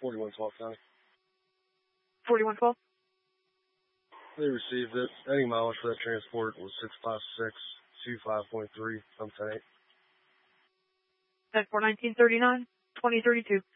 4112 County. 4112? They received it. Any mileage for that transport was 65625.3 from 10-8. 10-4-1939, 2032.